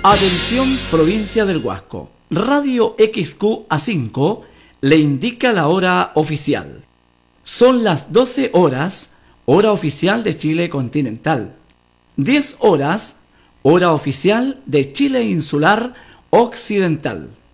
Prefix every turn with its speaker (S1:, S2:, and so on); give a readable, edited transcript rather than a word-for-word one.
S1: Atención provincia del Huasco. Radio XQ A5 le indica la hora oficial. Son las 12 horas, hora oficial de Chile continental. 10 horas, hora oficial de Chile insular occidental.